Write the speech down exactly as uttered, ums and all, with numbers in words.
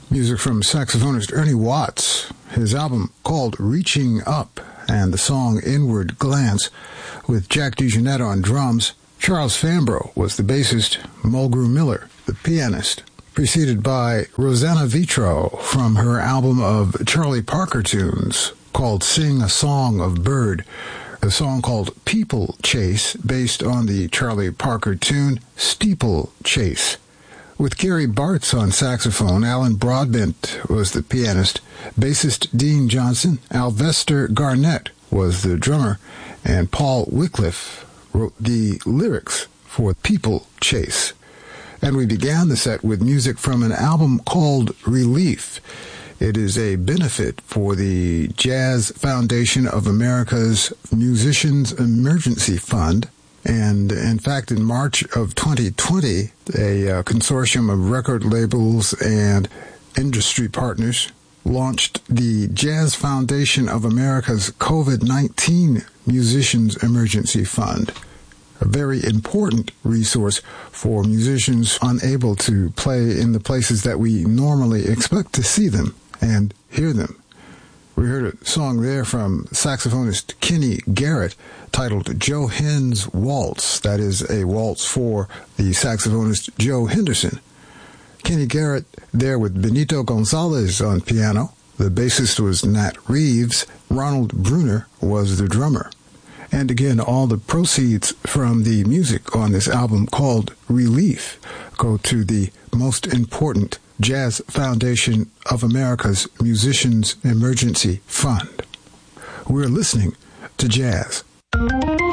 Music from saxophonist Ernie Watts, his album called Reaching Up, and the song Inward Glance, with Jack DeJohnette on drums. Charles Fambro was the bassist, Mulgrew Miller, the pianist, preceded by Rosanna Vitro from her album of Charlie Parker tunes called Sing a Song of Bird, a song called People Chase, based on the Charlie Parker tune Steeple Chase. With Gary Bartz on saxophone, Alan Broadbent was the pianist, bassist Dean Johnson, Alvester Garnett was the drummer, and Paul Wycliffe wrote the lyrics for People Chase. And we began the set with music from an album called Relief. It is a benefit for the Jazz Foundation of America's Musicians Emergency Fund. And in fact, in March of twenty twenty, a uh, consortium of record labels and industry partners launched the Jazz Foundation of America's COVID nineteen Musicians Emergency Fund, a very important resource for musicians unable to play in the places that we normally expect to see them and hear them. We heard a song there from saxophonist Kenny Garrett titled Joe Henn's Waltz. That is a waltz for the saxophonist Joe Henderson. Kenny Garrett there with Benito Gonzalez on piano. The bassist was Nat Reeves. Ronald Bruner was the drummer. And again, all the proceeds from the music on this album called Relief go to the most important Jazz Foundation of America's Musicians Emergency Fund. We're listening to jazz.